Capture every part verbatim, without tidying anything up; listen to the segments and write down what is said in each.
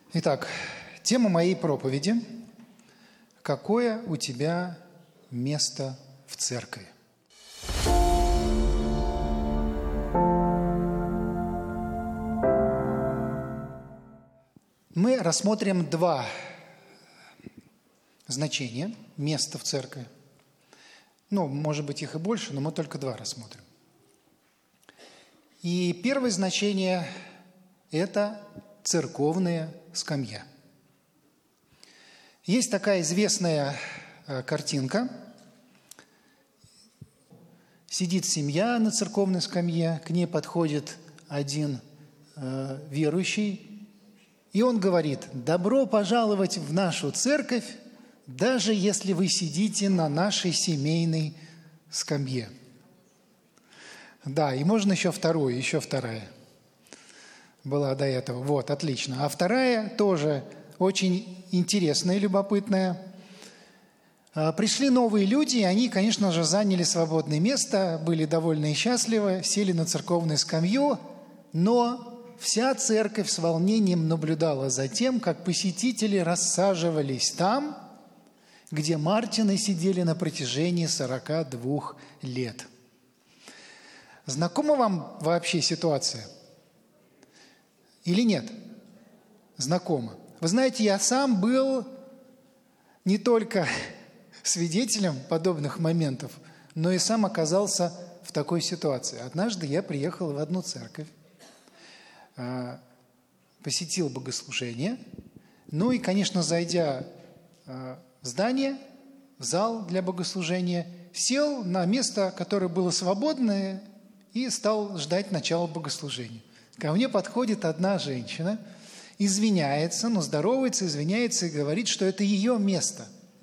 Итак, тема моей проповеди – «Какое у тебя место в церкви?». Мы рассмотрим два значения места в церкви. Ну, может быть, их и больше, но мы только два рассмотрим. И первое значение – это церковная скамья. Есть такая известная э, картинка. Сидит семья на церковной скамье, к ней подходит один э, верующий, и он говорит: «Добро пожаловать в нашу церковь, даже если вы сидите на нашей семейной скамье». Да, и можно еще вторую, еще вторая была до этого. Вот, отлично. А вторая тоже очень интересная и любопытная. Пришли новые люди, и они, конечно же, заняли свободное место, были довольны и счастливы, сели на церковную скамью, но вся церковь с волнением наблюдала за тем, как посетители рассаживались там, где Мартины сидели на протяжении сорока двух лет. Знакома вам вообще ситуация? Или нет? Знакомо. Вы знаете, я сам был не только свидетелем подобных моментов, но и сам оказался в такой ситуации. Однажды я приехал в одну церковь, посетил богослужение, ну и, конечно, зайдя в здание, в зал для богослужения, сел на место, которое было свободное, и стал ждать начала богослужения. Ко мне подходит одна женщина, извиняется, ну, здоровается, извиняется и говорит, что это ее место.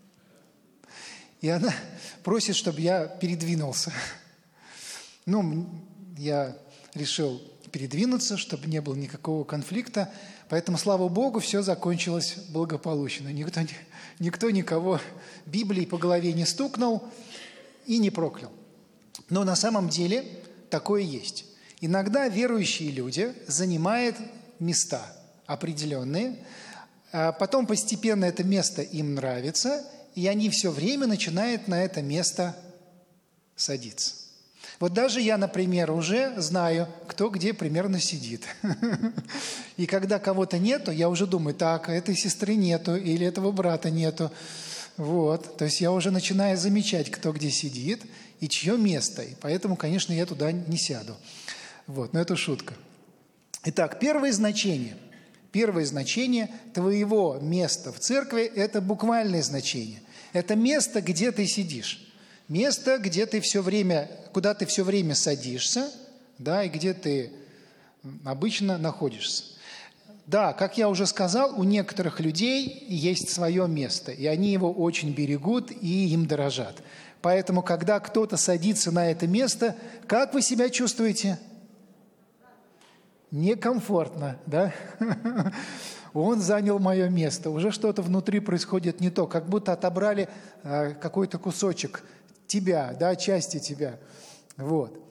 И она просит, чтобы я передвинулся. Ну, я решил передвинуться, чтобы не было никакого конфликта. Поэтому, слава Богу, все закончилось благополучно. Никто, никто никого Библией по голове не стукнул и не проклял. Но на самом деле такое есть. Иногда верующие люди занимают места определенные, а потом постепенно это место им нравится, и они все время начинают на это место садиться. Вот даже я, например, уже знаю, кто где примерно сидит. И когда кого-то нету, я уже думаю: так, этой сестры нету, или этого брата нету. Вот. То есть я уже начинаю замечать, кто где сидит и чье место. И поэтому, конечно, я туда не сяду. Вот, но это шутка. Итак, первое значение. Первое значение твоего места в церкви – это буквальное значение. Это место, где ты сидишь. Место, где ты все время, куда ты все время садишься, да, и где ты обычно находишься. Да, как я уже сказал, у некоторых людей есть свое место, и они его очень берегут и им дорожат. Поэтому, когда кто-то садится на это место, как вы себя чувствуете? Некомфортно, да? Он занял мое место. Уже что-то внутри происходит не то, как будто отобрали э, какой-то кусочек тебя, да, части тебя. Вот.